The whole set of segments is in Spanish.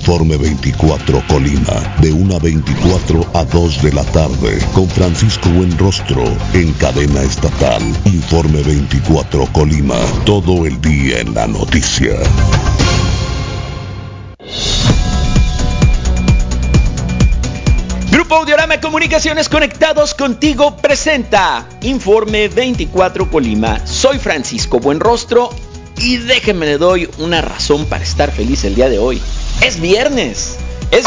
Informe 24 Colima, de 1:24 a 2 de la tarde, con Francisco Buenrostro, en cadena estatal. Informe 24 Colima, todo el día en la noticia. Grupo Audiorama Comunicaciones, conectados contigo, presenta Informe 24 Colima. Soy Francisco Buenrostro y déjenme le doy una razón para estar feliz el día de hoy. Es viernes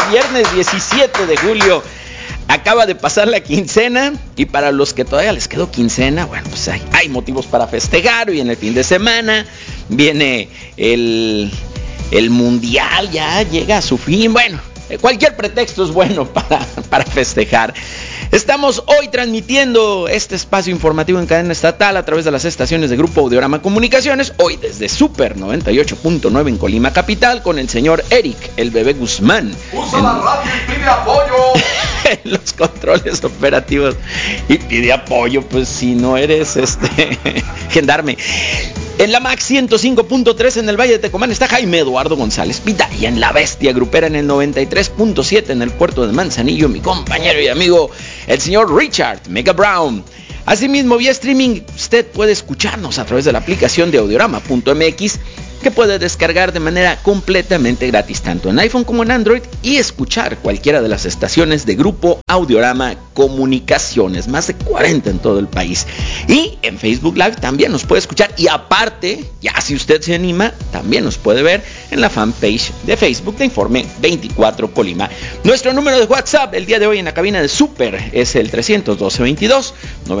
17 de julio. Acaba de pasar la quincena y para los que todavía les quedó quincena, bueno, pues hay motivos para festejar. Hoy en el fin de semana viene el mundial, ya llega a su fin. Bueno, cualquier pretexto es bueno para festejar. Estamos hoy transmitiendo este espacio informativo en cadena estatal a través de las estaciones de Grupo Audiorama Comunicaciones. Hoy desde Super 98.9 en Colima Capital con el señor Eric, el bebé Guzmán. Usa la radio y pide apoyo. En los controles operativos. Y pide apoyo, pues si no eres gendarme. En la MAX 105.3 en el Valle de Tecomán está Jaime Eduardo González Pita. Y en la Bestia Grupera en el 93.7 en el puerto de Manzanillo, mi compañero y amigo, el señor Richard Mega Brown. Asimismo, vía streaming, usted puede escucharnos a través de la aplicación de audiorama.mx, que puede descargar de manera completamente gratis, tanto en iPhone como en Android, y escuchar cualquiera de las estaciones de Grupo Audiorama Comunicaciones, más de 40 en todo el país. Y en Facebook Live también nos puede escuchar, y aparte, ya si usted se anima, también nos puede ver en la fanpage de Facebook de Informe 24 Colima. Nuestro número de WhatsApp el día de hoy en la cabina de Super es el 312-22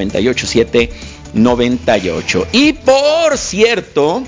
987 98. Y por cierto,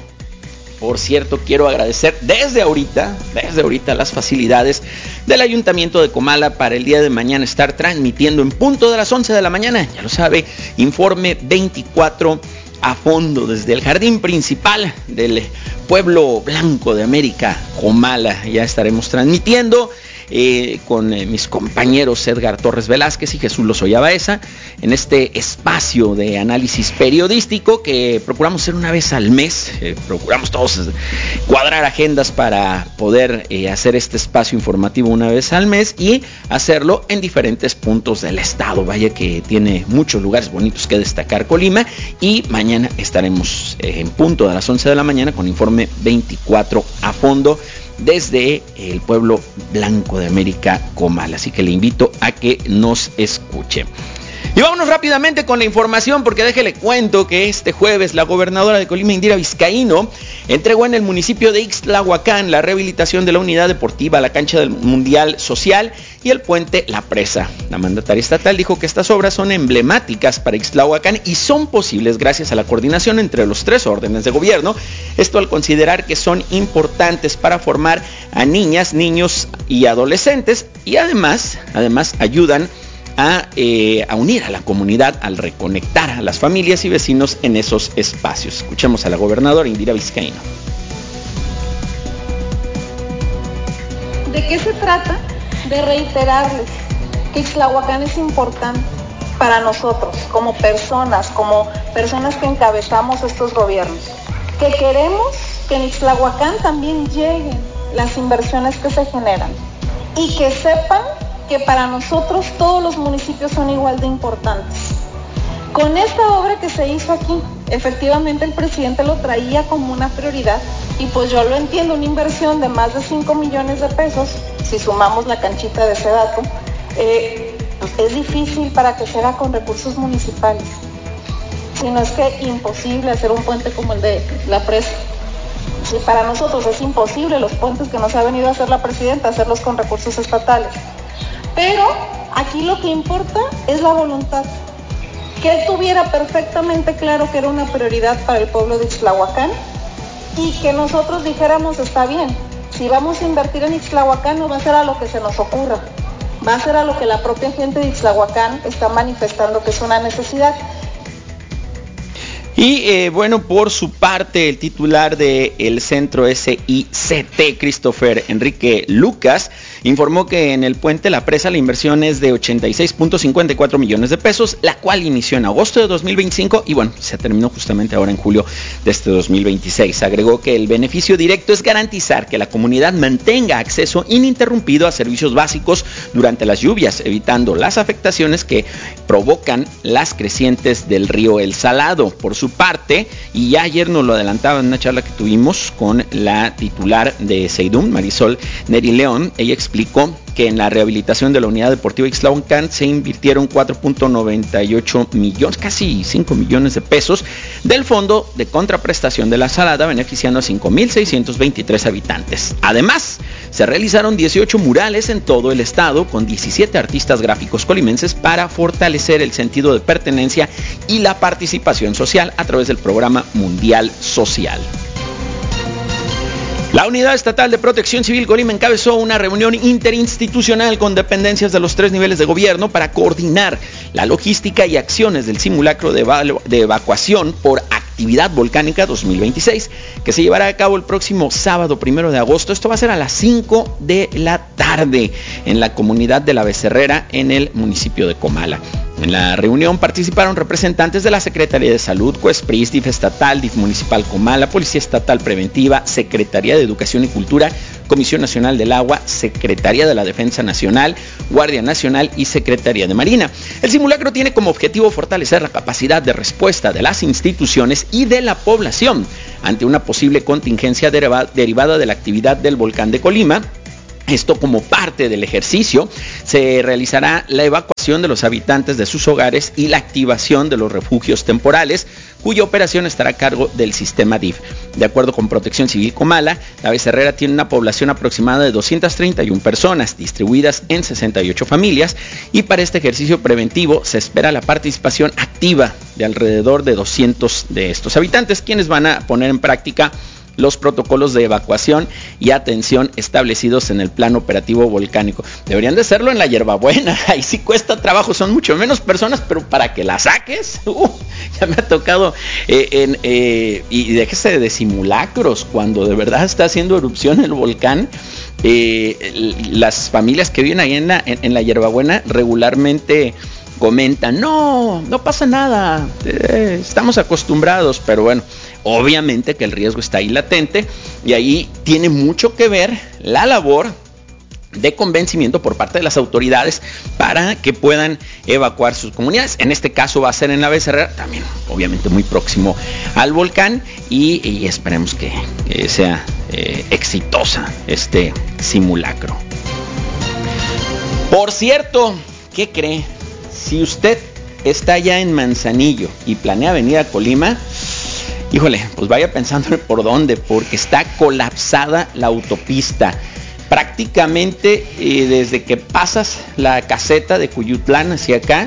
quiero agradecer desde ahorita las facilidades del Ayuntamiento de Comala para el día de mañana estar transmitiendo en punto de las 11 de la mañana. Ya lo sabe, Informe 24 a fondo desde el jardín principal del pueblo blanco de América, Comala. Ya estaremos transmitiendo con mis compañeros Edgar Torres Velázquez y Jesús Lozoya Baeza en este espacio de análisis periodístico que procuramos hacer una vez al mes. Procuramos todos cuadrar agendas para poder hacer este espacio informativo una vez al mes y hacerlo en diferentes puntos del estado. Vaya que tiene muchos lugares bonitos que destacar Colima, y mañana estaremos en punto de las 11 de la mañana con Informe 24 a fondo desde el pueblo blanco de América, Comala. Así que le invito a que nos escuche. Y vámonos rápidamente con la información, porque déjele cuento que este jueves la gobernadora de Colima, Indira Vizcaíno, entregó en el municipio de Ixtlahuacán la rehabilitación de la unidad deportiva, la cancha del Mundial Social y el puente La Presa. La mandataria estatal dijo que estas obras son emblemáticas para Ixtlahuacán y son posibles gracias a la coordinación entre los tres órdenes de gobierno. Esto al considerar que son importantes para formar a niñas, niños y adolescentes, y además ayudan a unir a la comunidad al reconectar a las familias y vecinos en esos espacios. Escuchemos a la gobernadora Indira Vizcaíno. ¿De qué se trata? De reiterarles que Ixtlahuacán es importante para nosotros, como personas que encabezamos estos gobiernos, que queremos que en Ixtlahuacán también lleguen las inversiones que se generan y que sepan que para nosotros todos los municipios son igual de importantes. Con esta obra que se hizo aquí, efectivamente el presidente lo traía como una prioridad, y pues yo lo entiendo, una inversión de más de 5 millones de pesos, si sumamos la canchita de Sedato, pues es difícil para que se haga con recursos municipales. Si no es que imposible hacer un puente como el de La Presa. Si para nosotros es imposible los puentes que nos ha venido a hacer la presidenta, hacerlos con recursos estatales. Pero aquí lo que importa es la voluntad. Que él tuviera perfectamente claro que era una prioridad para el pueblo de Ixtlahuacán y que nosotros dijéramos, está bien, si vamos a invertir en Ixtlahuacán no va a ser a lo que se nos ocurra, va a ser a lo que la propia gente de Ixtlahuacán está manifestando que es una necesidad. Y bueno, por su parte, el titular del centro SICT, Christopher Enrique Lucas, informó que en el puente La Presa la inversión es de 86.54 millones de pesos, la cual inició en agosto de 2025 y bueno, se terminó justamente ahora en julio de este 2026. Agregó que el beneficio directo es garantizar que la comunidad mantenga acceso ininterrumpido a servicios básicos durante las lluvias, evitando las afectaciones que provocan las crecientes del río El Salado. Por su parte, y ya ayer nos lo adelantaba en una charla que tuvimos con la titular de Seidum, Marisol Neri León, ella explicó que en la rehabilitación de la unidad deportiva Ixtlahuacán se invirtieron 4.98 millones, casi 5 millones de pesos del Fondo de Contraprestación de la Salada, beneficiando a 5.623 habitantes. Además, se realizaron 18 murales en todo el estado con 17 artistas gráficos colimenses para fortalecer el sentido de pertenencia y la participación social a través del Programa Mundial Social. La Unidad Estatal de Protección Civil Colima encabezó una reunión interinstitucional con dependencias de los 3 niveles de gobierno para coordinar la logística y acciones del simulacro de evacuación por actividad volcánica 2026, que se llevará a cabo el próximo sábado 1 de agosto. Esto va a ser a las 5 de la tarde en la comunidad de La Becerrera, en el municipio de Comala. En la reunión participaron representantes de la Secretaría de Salud, COESPRIS, DIF Estatal, DIF Municipal Comala, Policía Estatal Preventiva, Secretaría de Educación y Cultura, Comisión Nacional del Agua, Secretaría de la Defensa Nacional, Guardia Nacional y Secretaría de Marina. El simulacro tiene como objetivo fortalecer la capacidad de respuesta de las instituciones y de la población ante una posible contingencia derivada de la actividad del volcán de Colima. Esto como parte del ejercicio, se realizará la evacuación de los habitantes de sus hogares y la activación de los refugios temporales, cuya operación estará a cargo del sistema DIF. De acuerdo con Protección Civil Comala, La Becerrera tiene una población aproximada de 231 personas, distribuidas en 68 familias, y para este ejercicio preventivo se espera la participación activa de alrededor de 200 de estos habitantes, quienes van a poner en práctica los protocolos de evacuación y atención establecidos en el plan operativo volcánico. Deberían de hacerlo en la Hierbabuena, ahí sí cuesta trabajo, son mucho menos personas, pero para que la saques, ya me ha tocado, y déjese de simulacros, cuando de verdad está haciendo erupción el volcán. Las familias que viven ahí en la Hierbabuena regularmente comentan, no pasa nada, estamos acostumbrados, pero bueno, obviamente que el riesgo está ahí latente y ahí tiene mucho que ver la labor de convencimiento por parte de las autoridades para que puedan evacuar sus comunidades. En este caso va a ser en La Becerrera, también obviamente muy próximo al volcán, y esperemos que sea exitosa este simulacro. Por cierto, ¿qué cree? Si usted está ya en Manzanillo y planea venir a Colima, híjole, pues vaya pensando por dónde, porque está colapsada la autopista. Prácticamente desde que pasas la caseta de Cuyutlán hacia acá,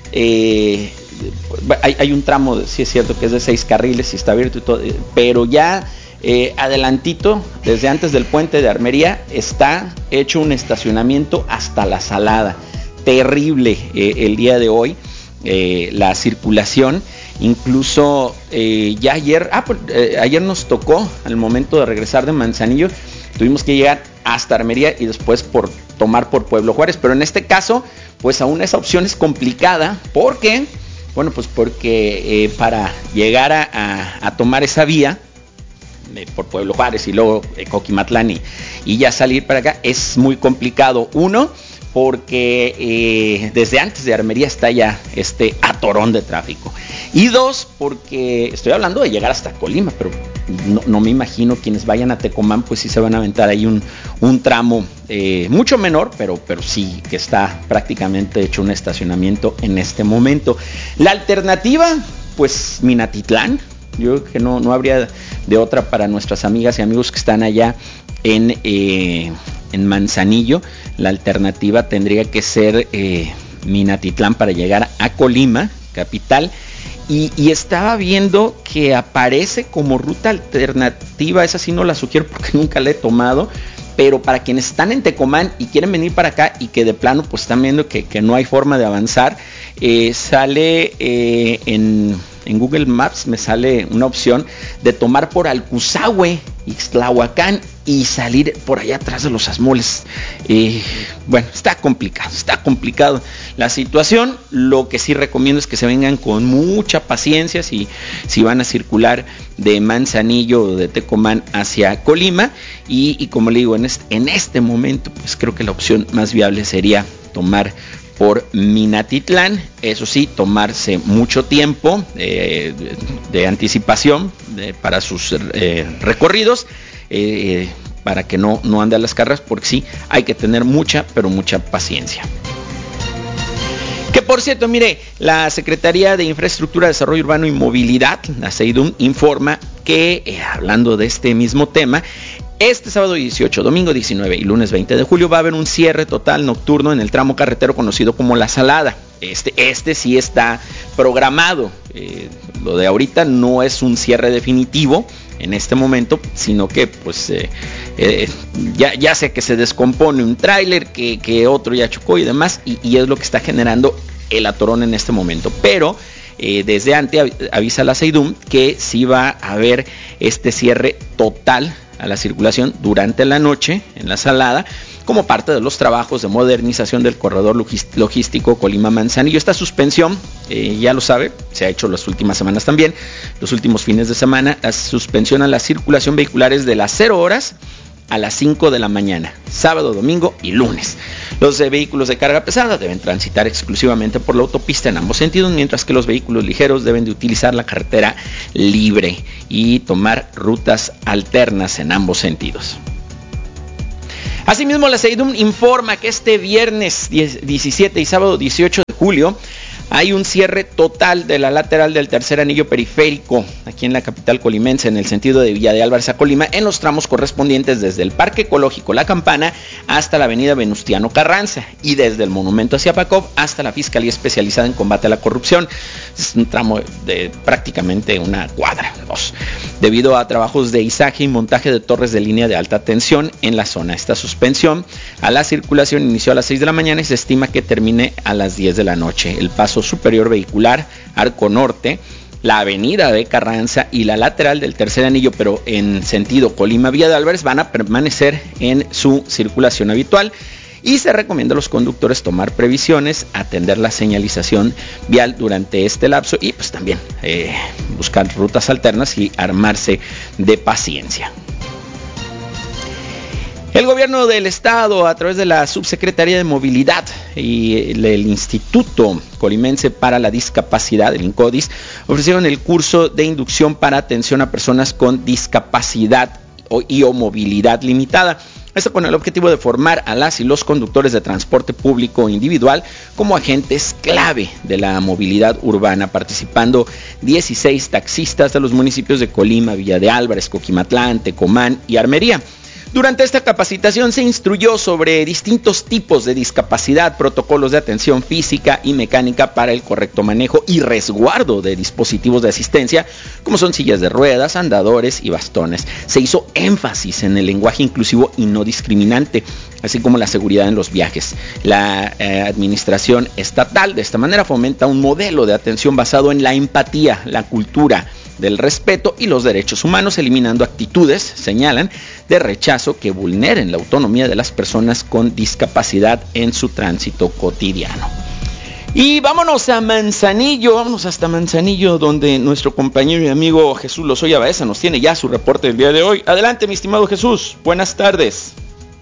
hay un tramo, sí es cierto que es de 6 carriles y está abierto y todo, pero ya adelantito, desde antes del puente de Armería, está hecho un estacionamiento hasta La Salada. Terrible el día de hoy, la circulación. Incluso ya ayer nos tocó, al momento de regresar de Manzanillo, tuvimos que llegar hasta Armería y después tomar por Pueblo Juárez, pero en este caso pues aún esa opción es complicada, porque para llegar a tomar esa vía por Pueblo Juárez y luego Coquimatlán y ya salir para acá es muy complicado. Uno, porque desde antes de Armería está ya este atorón de tráfico. Y dos, porque estoy hablando de llegar hasta Colima, pero no me imagino quienes vayan a Tecomán, pues sí se van a aventar ahí un tramo mucho menor, pero sí que está prácticamente hecho un estacionamiento en este momento. La alternativa, pues Minatitlán. Yo creo que no habría de otra para nuestras amigas y amigos que están allá en Manzanillo. La alternativa tendría que ser Minatitlán para llegar a Colima, capital. Y estaba viendo que aparece como ruta alternativa, esa sí no la sugiero porque nunca la he tomado, pero para quienes están en Tecomán y quieren venir para acá y que de plano pues están viendo que no hay forma de avanzar, sale en Google Maps, me sale una opción de tomar por Alcuzahue, Ixtlahuacán y salir por allá atrás de los Asmoles. Bueno, está complicado la situación. Lo que sí recomiendo es que se vengan con mucha paciencia si van a circular de Manzanillo o de Tecomán hacia Colima, y como le digo, en este momento pues creo que la opción más viable sería tomar por Minatitlán. Eso sí, tomarse mucho tiempo de anticipación para sus recorridos, para que no ande a las carreras, porque sí, hay que tener mucha paciencia. Que por cierto, mire, la Secretaría de Infraestructura, Desarrollo Urbano y Movilidad, la SEIDUM, informa que, hablando de este mismo tema, este sábado 18, domingo 19 y lunes 20 de julio va a haber un cierre total nocturno en el tramo carretero conocido como La Salada. Este sí está programado. Lo de ahorita no es un cierre definitivo en este momento, sino que pues ya sea que se descompone un tráiler, que otro ya chocó y demás, y es lo que está generando el atorón en este momento. Pero desde antes avisa la SEIDUM que sí va a haber este cierre total a la circulación durante la noche en La Salada, como parte de los trabajos de modernización del corredor logístico Colima-Manzanillo. Esta suspensión, ya lo sabe, se ha hecho las últimas semanas también, los últimos fines de semana, la suspensión a la circulación vehicular es de las 0 horas a las 5 de la mañana, sábado, domingo y lunes. Los vehículos de carga pesada deben transitar exclusivamente por la autopista en ambos sentidos, mientras que los vehículos ligeros deben de utilizar la carretera libre y tomar rutas alternas en ambos sentidos. Asimismo, la SEIDUM informa que este viernes 17 y sábado 18 de julio hay un cierre total de la lateral del tercer anillo periférico aquí en la capital colimense, en el sentido de Villa de Álvarez a Colima, en los tramos correspondientes desde el Parque Ecológico La Campana hasta la avenida Venustiano Carranza, y desde el Monumento hacia Pacov hasta la Fiscalía Especializada en Combate a la Corrupción. Es un tramo de prácticamente una cuadra, debido a trabajos de izaje y montaje de torres de línea de alta tensión en la zona. Esta suspensión a la circulación inició a las 6 de la mañana y se estima que termine a las 10 de la noche. El paso superior vehicular, Arco Norte, la avenida de Carranza y la lateral del tercer anillo, pero en sentido Colima-Villa de Álvarez, van a permanecer en su circulación habitual, y se recomienda a los conductores tomar previsiones, atender la señalización vial durante este lapso y pues también buscar rutas alternas y armarse de paciencia. El gobierno del estado, a través de la Subsecretaría de Movilidad y el Instituto Colimense para la Discapacidad, el INCODIS, ofrecieron el curso de inducción para atención a personas con discapacidad o movilidad limitada. Esto con el objetivo de formar a las y los conductores de transporte público individual como agentes clave de la movilidad urbana, participando 16 taxistas de los municipios de Colima, Villa de Álvarez, Coquimatlán, Tecomán y Armería. Durante esta capacitación se instruyó sobre distintos tipos de discapacidad, protocolos de atención física y mecánica para el correcto manejo y resguardo de dispositivos de asistencia, como son sillas de ruedas, andadores y bastones. Se hizo énfasis en el lenguaje inclusivo y no discriminante, así como la seguridad en los viajes. La administración estatal de esta manera fomenta un modelo de atención basado en la empatía, la cultura del respeto y los derechos humanos, eliminando actitudes, señalan, de rechazo que vulneren la autonomía de las personas con discapacidad en su tránsito cotidiano. Y vámonos a Manzanillo, vámonos hasta Manzanillo, donde nuestro compañero y amigo Jesús Lozoya Baeza nos tiene ya su reporte del día de hoy. Adelante, mi estimado Jesús, buenas tardes.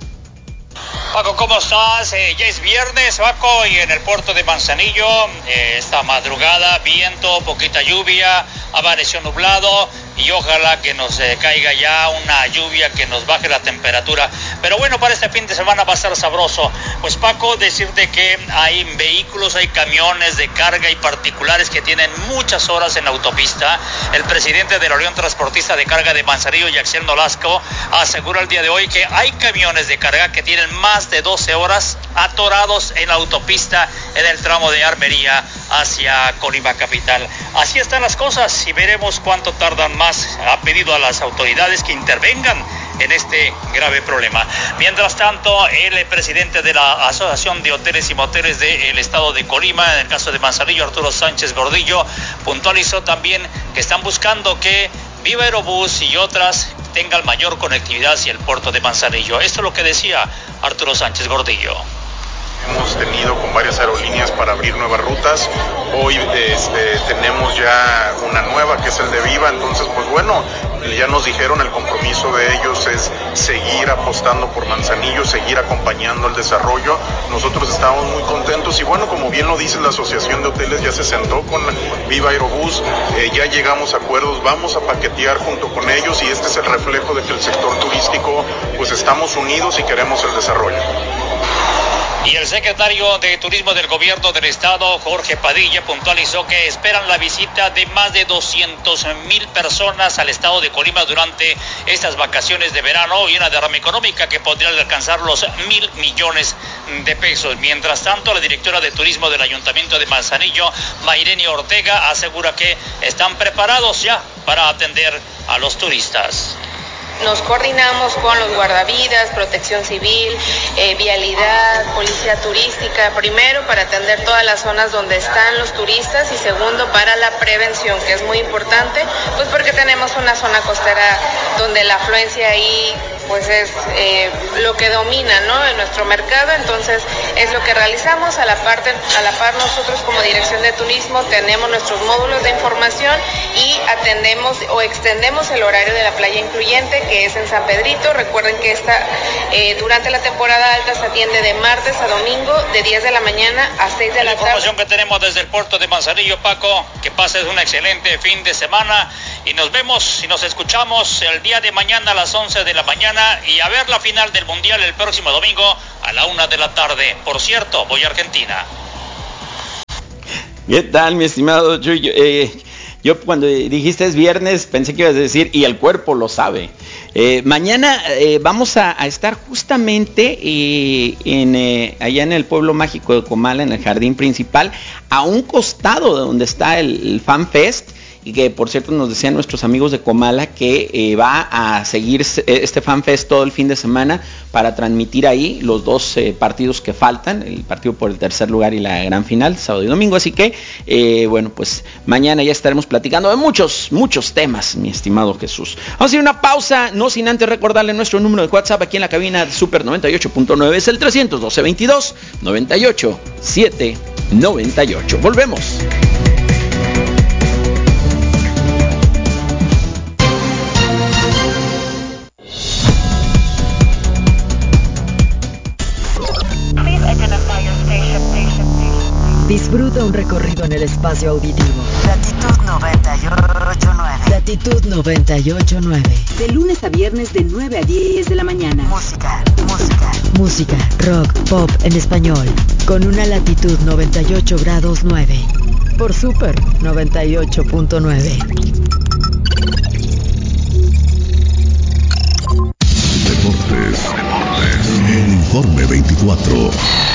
Paco, ¿cómo estás? Ya es viernes, Paco, y en el puerto de Manzanillo, esta madrugada, viento, poquita lluvia, amaneció nublado, y ojalá que nos caiga ya una lluvia que nos baje la temperatura. Pero bueno, para este fin de semana va a estar sabroso. Pues Paco, decirte que hay vehículos, hay camiones de carga y particulares que tienen muchas horas en la autopista. El presidente de la Unión Transportista de Carga de Manzanillo, Yaxiel Nolasco, aseguró el día de hoy que hay camiones de carga que tienen más de 12 horas atorados en la autopista en el tramo de Armería hacia Colima capital. Así están las cosas y veremos cuánto tardan más. Ha pedido a las autoridades que intervengan en este grave problema. Mientras tanto, el presidente de la Asociación de Hoteles y Moteles del estado de Colima, en el caso de Manzanillo, Arturo Sánchez Gordillo, puntualizó también que están buscando que Viva Aerobús y otras tengan mayor conectividad hacia el puerto de Manzanillo. Esto es lo que decía Arturo Sánchez Gordillo. Hemos tenido con varias aerolíneas para abrir nuevas rutas. Hoy tenemos ya una nueva que es el de Viva. Entonces, pues bueno, ya nos dijeron, el compromiso de ellos es seguir apostando por Manzanillo, seguir acompañando el desarrollo. Nosotros estamos muy contentos y bueno, como bien lo dice la Asociación de Hoteles, ya se sentó con Viva Aerobús, ya llegamos a acuerdos, vamos a paquetear junto con ellos y este es el reflejo de que el sector turístico, pues estamos unidos y queremos el desarrollo. Y el secretario de Turismo del Gobierno del Estado, Jorge Padilla, puntualizó que esperan la visita de más de 200,000 personas al estado de Colima durante estas vacaciones de verano y una derrama económica que podría alcanzar los 1,000 millones de pesos. Mientras tanto, la directora de Turismo del Ayuntamiento de Manzanillo, Mayrenia Ortega, asegura que están preparados ya para atender a los turistas. Nos coordinamos con los guardavidas, protección civil, vialidad, policía turística, primero para atender todas las zonas donde están los turistas y segundo para la prevención, que es muy importante, pues porque tenemos una zona costera donde la afluencia ahí pues es lo que domina, ¿no?, en nuestro mercado. Entonces es lo que realizamos. A la par nosotros como Dirección de Turismo tenemos nuestros módulos de información y atendemos o extendemos el horario de la playa incluyente, que es en San Pedrito. Recuerden que durante la temporada alta se atiende de martes a domingo de 10 de la mañana a 6 de la tarde. La información que tenemos desde el puerto de Manzanillo, Paco. Que pases un excelente fin de semana y nos vemos y nos escuchamos el día de mañana a las 11 de la mañana y a ver la final del Mundial el próximo domingo a la 1 de la tarde. Por cierto, voy a Argentina. ¿Qué tal, mi estimado Chuy? Yo cuando dijiste es viernes pensé que ibas a decir y el cuerpo lo sabe. Mañana vamos a estar justamente allá en el pueblo mágico de Comala, en el jardín principal, a un costado de donde está el Fan Fest. Y que por cierto nos decían nuestros amigos de Comala que va a seguir este Fan Fest todo el fin de semana para transmitir ahí los dos partidos que faltan, el partido por el tercer lugar y la gran final, sábado y domingo. Así que bueno, pues mañana ya estaremos platicando de muchos temas, mi estimado Jesús. Vamos a hacer una pausa, no sin antes recordarle nuestro número de WhatsApp aquí en la cabina de Super 98.9, es el 312-22-98-798. Volvemos. Disfruta un recorrido en el espacio auditivo. Latitud 98.9. Latitud 98.9. De lunes a viernes de 9 a 10 de la mañana. Música, rock, pop en español. Con una latitud 98 grados 9. Por Super 98.9. Deportes. El Informe 24.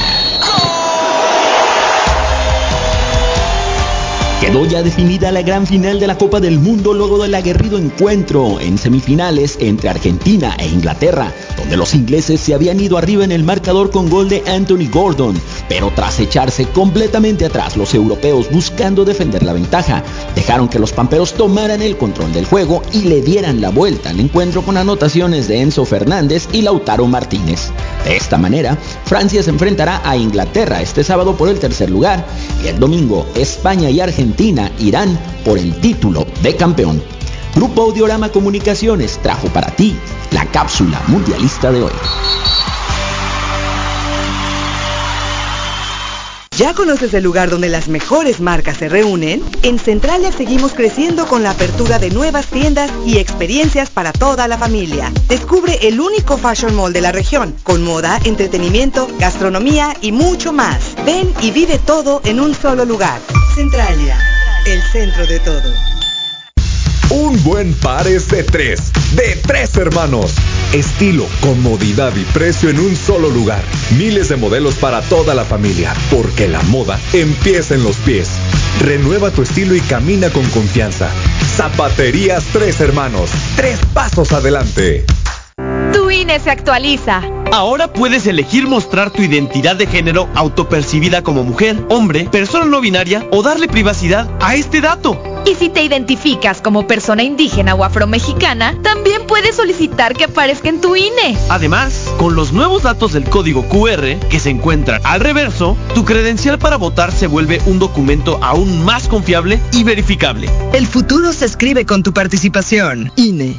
Quedó ya definida la gran final de la Copa del Mundo luego del aguerrido encuentro en semifinales entre Argentina e Inglaterra, donde los ingleses se habían ido arriba en el marcador con gol de Anthony Gordon, pero tras echarse completamente atrás los europeos buscando defender la ventaja, dejaron que los pamperos tomaran el control del juego y le dieran la vuelta al encuentro con anotaciones de Enzo Fernández y Lautaro Martínez. De esta manera, Francia se enfrentará a Inglaterra este sábado por el tercer lugar y el domingo España y Argentina irán por el título de campeón. Grupo Audiorama Comunicaciones trajo para ti la cápsula mundialista de hoy. ¿Ya conoces el lugar donde las mejores marcas se reúnen? En Centralia seguimos creciendo con la apertura de nuevas tiendas y experiencias para toda la familia. Descubre el único fashion mall de la región, con moda, entretenimiento, gastronomía y mucho más. Ven y vive todo en un solo lugar. Centralia, el centro de todo. Un buen par es de tres hermanos. Estilo, comodidad y precio en un solo lugar. Miles de modelos para toda la familia, porque la moda empieza en los pies. Renueva tu estilo y camina con confianza. Zapaterías Tres Hermanos, 3 pasos adelante. Tu INE se actualiza. Ahora puedes elegir mostrar tu identidad de género autopercibida como mujer, hombre, persona no binaria o darle privacidad a este dato. Y si te identificas como persona indígena o afromexicana, también puedes solicitar que aparezca en tu INE. Además, con los nuevos datos del código QR que se encuentran al reverso, tu credencial para votar se vuelve un documento aún más confiable y verificable. El futuro se escribe con tu participación. INE.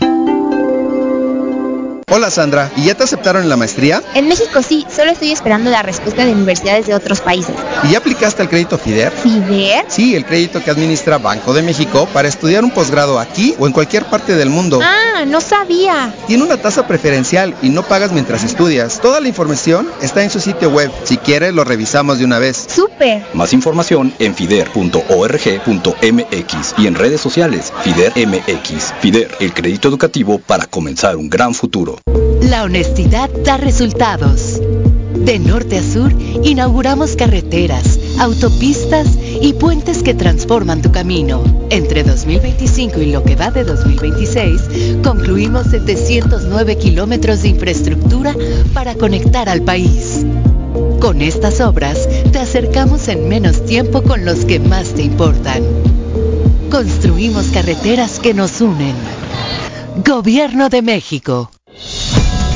Hola Sandra, ¿y ya te aceptaron en la maestría? En México sí, solo estoy esperando la respuesta de universidades de otros países. ¿Y ya aplicaste al crédito FIDER? ¿FIDER? Sí, el crédito que administra Banco de México para estudiar un posgrado aquí o en cualquier parte del mundo. Ah, no sabía. Tiene una tasa preferencial y no pagas mientras estudias. Toda la información está en su sitio web. Si quieres, lo revisamos de una vez. ¡Súper! Más información en fider.org.mx y en redes sociales FIDER MX. FIDER, el crédito educativo para comenzar un gran futuro. La honestidad da resultados. De norte a sur, inauguramos carreteras, autopistas y puentes que transforman tu camino. Entre 2025 y lo que va de 2026, concluimos 709 kilómetros de infraestructura para conectar al país. Con estas obras, te acercamos en menos tiempo con los que más te importan. Construimos carreteras que nos unen. Gobierno de México.